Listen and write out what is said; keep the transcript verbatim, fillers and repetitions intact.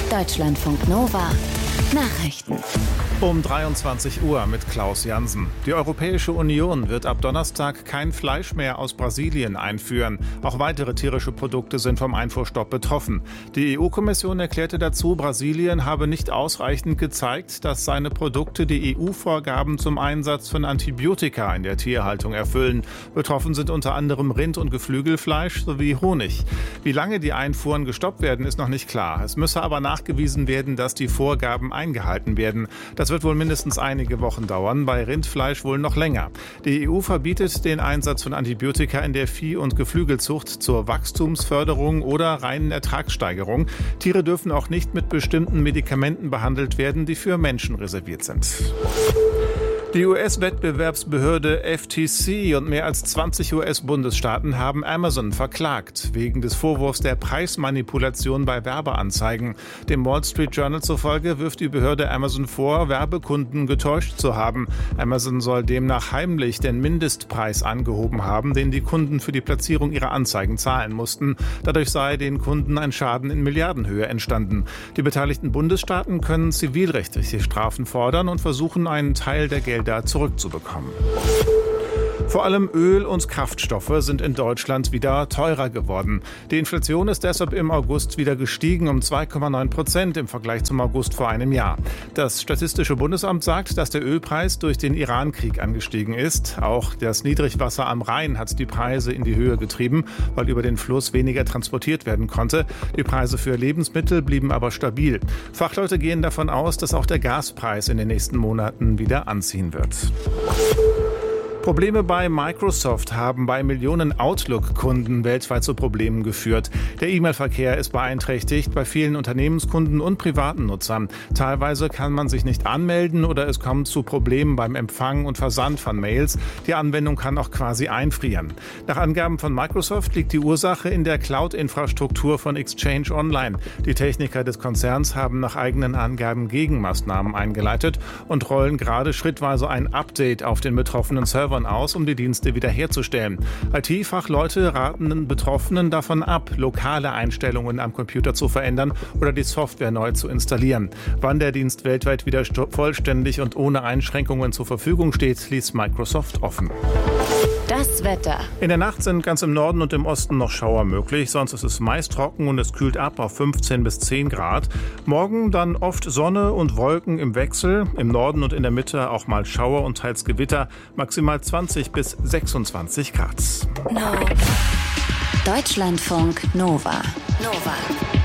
Deutschlandfunk Nova Nachrichten. Um dreiundzwanzig Uhr mit Klaus Jansen. Die Europäische Union wird ab Donnerstag kein Fleisch mehr aus Brasilien einführen. Auch weitere tierische Produkte sind vom Einfuhrstopp betroffen. Die E U-Kommission erklärte dazu, Brasilien habe nicht ausreichend gezeigt, dass seine Produkte die E U-Vorgaben zum Einsatz von Antibiotika in der Tierhaltung erfüllen. Betroffen sind unter anderem Rind- und Geflügelfleisch sowie Honig. Wie lange die Einfuhren gestoppt werden, ist noch nicht klar. Es müsse aber nachgewiesen werden, dass die Vorgaben eingehalten werden. Das wird wohl mindestens einige Wochen dauern, bei Rindfleisch wohl noch länger. Die E U verbietet den Einsatz von Antibiotika in der Vieh- und Geflügelzucht zur Wachstumsförderung oder reinen Ertragssteigerung. Tiere dürfen auch nicht mit bestimmten Medikamenten behandelt werden, die für Menschen reserviert sind. Die U S-Wettbewerbsbehörde F T C und mehr als zwanzig U S-Bundesstaaten haben Amazon verklagt, wegen des Vorwurfs der Preismanipulation bei Werbeanzeigen. Dem Wall Street Journal zufolge wirft die Behörde Amazon vor, Werbekunden getäuscht zu haben. Amazon soll demnach heimlich den Mindestpreis angehoben haben, den die Kunden für die Platzierung ihrer Anzeigen zahlen mussten. Dadurch sei den Kunden ein Schaden in Milliardenhöhe entstanden. Die beteiligten Bundesstaaten können zivilrechtliche Strafen fordern und versuchen, einen Teil der Gelder zurückzubekommen. Vor allem Öl und Kraftstoffe sind in Deutschland wieder teurer geworden. Die Inflation ist deshalb im August wieder gestiegen um zwei Komma neun Prozent im Vergleich zum August vor einem Jahr. Das Statistische Bundesamt sagt, dass der Ölpreis durch den Iran-Krieg angestiegen ist. Auch das Niedrigwasser am Rhein hat die Preise in die Höhe getrieben, weil über den Fluss weniger transportiert werden konnte. Die Preise für Lebensmittel blieben aber stabil. Fachleute gehen davon aus, dass auch der Gaspreis in den nächsten Monaten wieder anziehen wird. Probleme bei Microsoft haben bei Millionen Outlook-Kunden weltweit zu Problemen geführt. Der E-Mail-Verkehr ist beeinträchtigt bei vielen Unternehmenskunden und privaten Nutzern. Teilweise kann man sich nicht anmelden oder es kommt zu Problemen beim Empfang und Versand von Mails. Die Anwendung kann auch quasi einfrieren. Nach Angaben von Microsoft liegt die Ursache in der Cloud-Infrastruktur von Exchange Online. Die Techniker des Konzerns haben nach eigenen Angaben Gegenmaßnahmen eingeleitet und rollen gerade schrittweise ein Update auf den betroffenen Servern aus, um die Dienste wiederherzustellen. I T-Fachleute raten den Betroffenen davon ab, lokale Einstellungen am Computer zu verändern oder die Software neu zu installieren. Wann der Dienst weltweit wieder vollständig und ohne Einschränkungen zur Verfügung steht, ließ Microsoft offen. Das Wetter. In der Nacht sind ganz im Norden und im Osten noch Schauer möglich, sonst ist es meist trocken und es kühlt ab auf fünfzehn bis zehn Grad. Morgen dann oft Sonne und Wolken im Wechsel, im Norden und in der Mitte auch mal Schauer und teils Gewitter, maximal zwanzig bis sechsundzwanzig Grad. No. Deutschlandfunk Nova. Nova.